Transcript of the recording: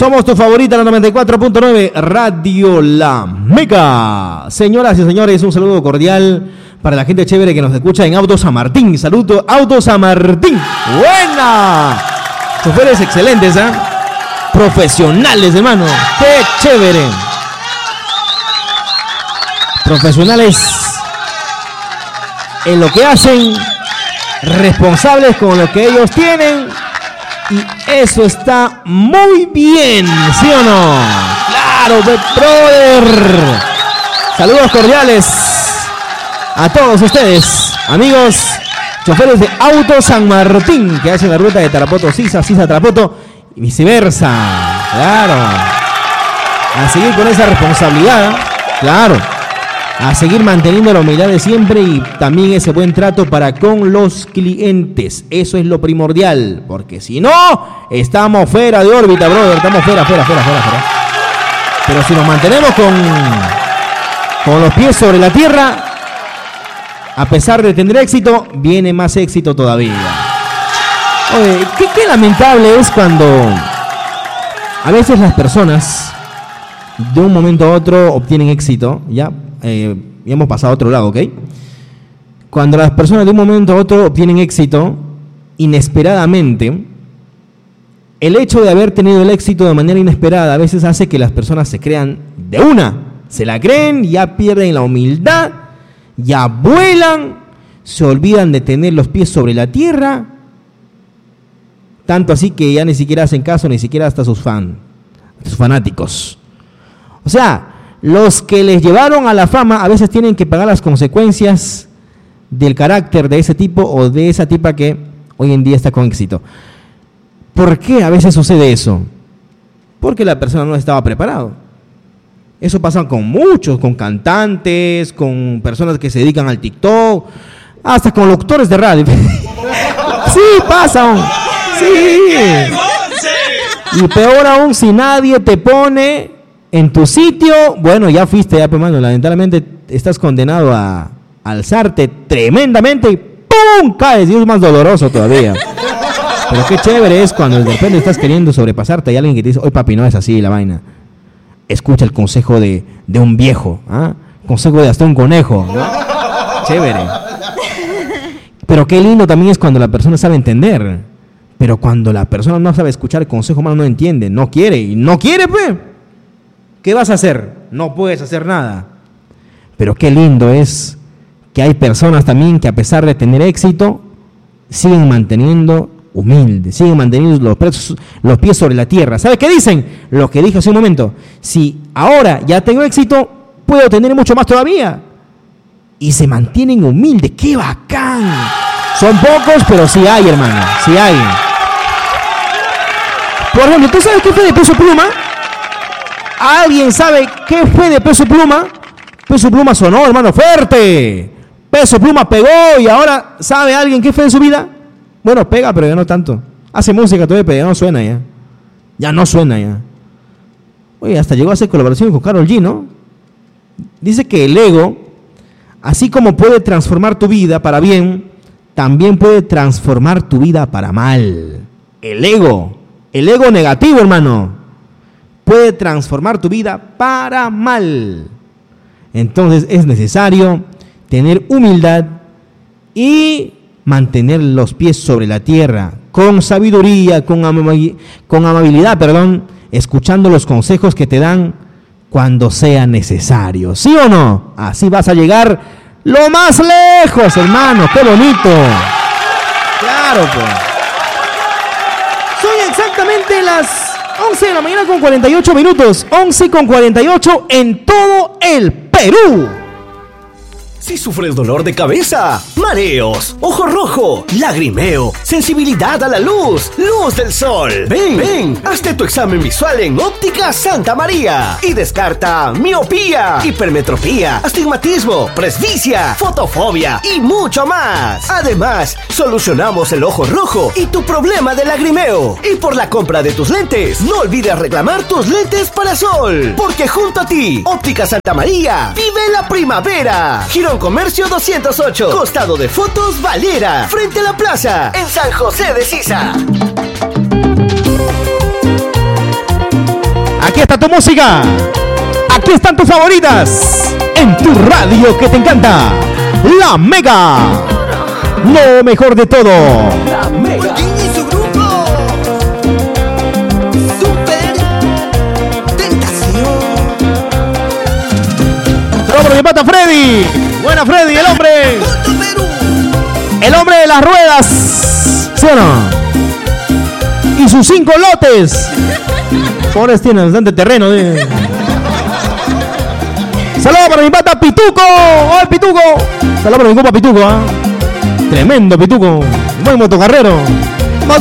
Somos tu favorita, la 94.9 Radio La Mega. Señoras y señores, un saludo cordial para la gente chévere que nos escucha en Auto San Martín. Saludo, Auto San Martín. ¡Buena! Choferes excelentes, ¿eh? Profesionales, hermano. ¡Qué chévere! Profesionales en lo que hacen, responsables con lo que ellos tienen, y eso está muy bien, ¿sí o no? ¡Claro, brother! Saludos cordiales a todos ustedes, amigos choferes de Auto San Martín, que hacen la ruta de Tarapoto Sisa, Sisa Tarapoto y viceversa. Claro, a seguir con esa responsabilidad, claro, a seguir manteniendo la humildad de siempre y también ese buen trato para con los clientes. Eso es lo primordial, porque si no, estamos fuera de órbita, brother. Estamos fuera. Pero si nos mantenemos con los pies sobre la tierra, a pesar de tener éxito, viene más éxito todavía. Oye, qué lamentable es cuando a veces las personas de un momento a otro obtienen éxito, ya hemos pasado a otro lado, ¿ok? Cuando las personas de un momento a otro obtienen éxito, inesperadamente, el hecho de haber tenido el éxito de manera inesperada a veces hace que las personas se crean de una. Se la creen, ya pierden la humildad, ya vuelan, se olvidan de tener los pies sobre la tierra, tanto así que ya ni siquiera hacen caso, ni siquiera hasta sus fanáticos. O sea, los que les llevaron a la fama a veces tienen que pagar las consecuencias del carácter de ese tipo o de esa tipa que hoy en día está con éxito. ¿Por qué a veces sucede eso? Porque la persona no estaba preparado. Eso pasa con muchos, con cantantes, con personas que se dedican al TikTok, hasta con locutores de radio. Sí, pasa. Sí. Y peor aún, si nadie te pone en tu sitio, bueno, ya fuiste, ya, hermano, lamentablemente estás condenado a alzarte tremendamente y ¡pum! Caes, y es más doloroso todavía. Pero qué chévere es cuando de repente estás queriendo sobrepasarte y hay alguien que te dice, oye papi, no es así la vaina. Escucha el consejo de un viejo, ¿ah? Consejo de hasta un conejo, ¿no? Chévere. Pero qué lindo también es cuando la persona sabe entender. Pero cuando la persona no sabe escuchar el consejo, malo, no entiende, no quiere, pues. ¿Qué vas a hacer? No puedes hacer nada. Pero qué lindo es que hay personas también que a pesar de tener éxito, siguen manteniendo humildes, siguen manteniendo los pies sobre la tierra. ¿Sabe qué dicen? Lo que dije hace un momento. Si ahora ya tengo éxito, puedo tener mucho más todavía. Y se mantienen humildes. ¡Qué bacán! Son pocos, pero sí hay, hermano. Sí hay. Por ejemplo, ¿tú sabes qué fue de Peso Pluma? ¿Alguien sabe qué fue de Peso Pluma? Peso Pluma sonó, hermano, fuerte. Peso Pluma pegó y ahora ¿sabe alguien qué fue de su vida? Bueno, pega, pero ya no tanto. Hace música todavía, pero ya no suena ya. Ya no suena ya. Oye, hasta llegó a hacer colaboración con Karol G, ¿no? Dice que el ego, así como puede transformar tu vida para bien, también puede transformar tu vida para mal. El ego negativo, hermano, puede transformar tu vida para mal. Entonces es necesario tener humildad y mantener los pies sobre la tierra, con sabiduría, con amabilidad, escuchando los consejos que te dan cuando sea necesario. ¿Sí o no? Así vas a llegar lo más lejos, hermano. ¡Qué bonito! Claro, pues. Son exactamente las 11 de la mañana con 48 minutos. 11 con 48 en todo el Perú. Si sufres dolor de cabeza, mareos, ojo rojo, lagrimeo, sensibilidad a la luz, luz del sol, ven, hazte tu examen visual en Óptica Santa María y descarta miopía, hipermetropía, astigmatismo, presbicia, fotofobia y mucho más. Además, solucionamos el ojo rojo y tu problema de lagrimeo. Y por la compra de tus lentes, no olvides reclamar tus lentes para sol, porque junto a ti, Óptica Santa María, vive la primavera. Girón Comercio 208, costado de Fotos Valera, frente a la plaza, en San José de Sisa. música. Aquí están tus favoritas en tu radio que te encanta. La Mega. Lo mejor de todo. La Mega. Y su grupo Super Tentación. Saludos para mi pata Freddy. Buena Freddy, el hombre. Punto Perú. El hombre de las ruedas. ¿Sí o no? Y sus 5 lotes. Pobres tienen bastante terreno. Saludos para mi pata Pituco. ¡Oh, Pituco! Saludos para mi compa Pituco. Tremendo Pituco. Buen motocarrero.